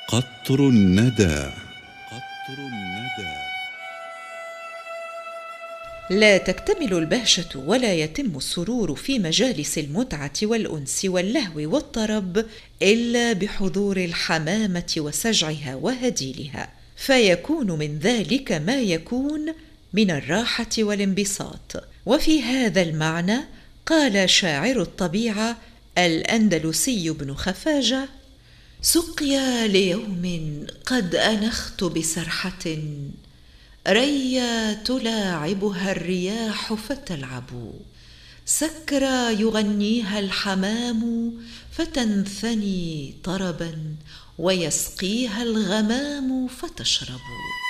قطر الندى. قطر الندى. لا تكتمل البهجة ولا يتم السرور في مجالس المتعة والأنس واللهو والطرب إلا بحضور الحمامة وسجعها وهديلها، فيكون من ذلك ما يكون من الراحة والانبساط. وفي هذا المعنى قال شاعر الطبيعة الأندلسي ابن خفاجة: سقيا ليوم قد أنخت بسرحة، ريا تلاعبها الرياح فتلعب، سكرى يغنيها الحمام فتنثني طربا، ويسقيها الغمام فتشرب.